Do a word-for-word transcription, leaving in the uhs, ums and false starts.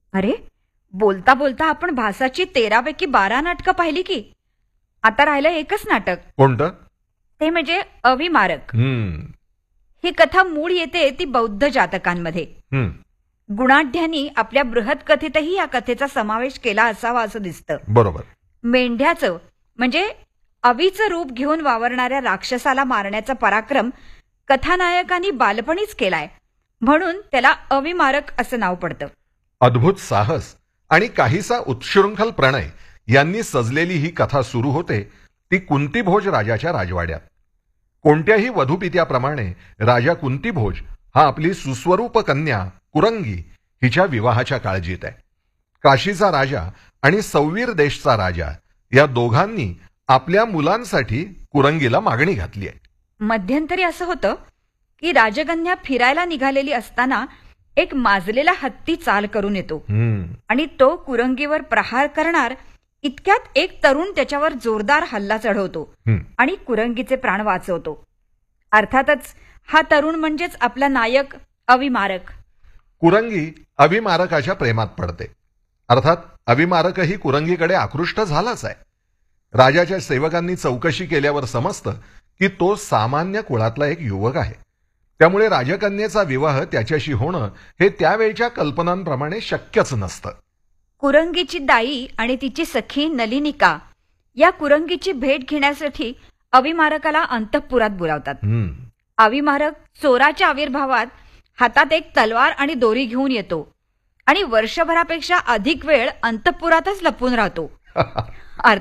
अरे, बोलता बोलता आपण भासाची तेरापैकी बारा नाटकं पाहिली की. आता राहिलं एकच नाटक. कोणतं? ते म्हणजे अविमारक. ही कथा मूळ येते ती बौद्ध जातकांमध्ये. गुणाढ्यांनी आपल्या बृहत कथेतही या कथेचा समावेश केला असावा असं दिसतं. बरोबर. मेंढ्याचं म्हणजे अवीचं रूप घेऊन वावरणाऱ्या राक्षसाला मारण्याचा पराक्रम कथानायकांनी बालपणीच केलाय, म्हणून त्याला अविमारक असं नाव पडतं. अद्भुत साहस आणि काहीसा उत्शृंखल प्रणय यांनी सजलेली ही कथा सुरू होते ती कुंतीभोज राजाच्या राजवाड्यात. कोणत्याही वधूपित्याप्रमाणे राजा कुंतीभोज हा आपली सुस्वरूप कन्या कुरंगी हिच्या विवाहाच्या काळजीत आहे. काशीचा राजा आणि सौवीर देशचा राजा या दोघांनी आपल्या मुलांसाठी कुरंगीला मागणी घातली आहे. मध्यंतरी असं होतं की राजकन्या फिरायला निघालेली असताना एक माजलेला हत्ती चाल करून येतो आणि तो कुरंगीवर प्रहार करणार इतक्यात एक तरुण त्याच्यावर जोरदार हल्ला चढवतो आणि कुरंगीचे प्राण वाचवतो. अर्थातच हा तरुण म्हणजेच आपला नायक अविमारक. कुरंगी अविमारकाच्या प्रेमात पडते. अर्थात अविमारकही कुरंगीकडे आकृष्ट झालाच आहे. राजाच्या सेवकांनी चौकशी केल्यावर समजतं की तो सामान्य कुळातला एक युवक आहे. त्यामुळे राजकन्येचा विवाह त्याच्याशी होणं हे त्यावेळच्या कल्पनांप्रमाणे शक्यच नसतं. कुरंगीची दाई आणि तिची सखी नलिनिका या कुरंगीची भेट घेण्यासाठी अविमारकाला अंतःपुरात बोलावतात. अविमारक चोराच्या आविर्भावात हातात एक तलवार आणि दोरी घेऊन येतो आणि वर्षभरापेक्षा अधिक वेळ अंतःपुरातच लपून राहतो.